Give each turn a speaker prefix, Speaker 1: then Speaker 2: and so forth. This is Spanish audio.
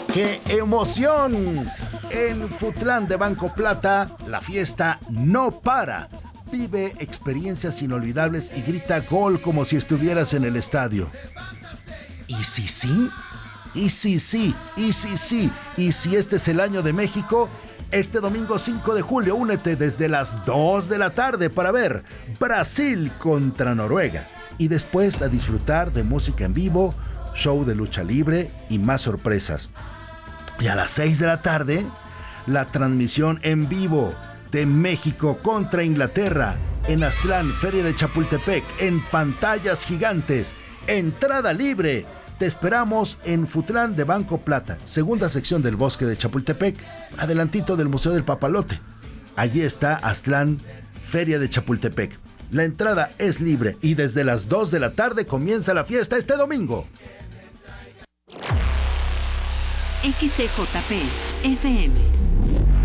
Speaker 1: ¡Qué emoción! En Futlán de Banco Plata, la fiesta no para. Vive experiencias inolvidables y grita gol como si estuvieras en el estadio. ¿Y si sí? ¿Y si sí? ¿Y si sí? ¿Y si este es el año de México? Este domingo 5 de julio, únete desde las 2 de la tarde para ver Brasil contra Noruega. Y después a disfrutar de música en vivo, show de lucha libre y más sorpresas. Y a las 6 de la tarde, la transmisión en vivo de México contra Inglaterra en Aztlán, Feria de Chapultepec, en pantallas gigantes, entrada libre. Te esperamos en Futlán de Banco Plata, segunda sección del Bosque de Chapultepec, adelantito del Museo del Papalote. Allí está Aztlán, Feria de Chapultepec. La entrada es libre y desde las 2 de la tarde comienza la fiesta este domingo.
Speaker 2: XCJP FM